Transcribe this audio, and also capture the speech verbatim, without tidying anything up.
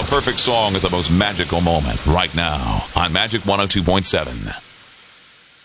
perfect song at the most magical moment right now on Magic one oh two point seven.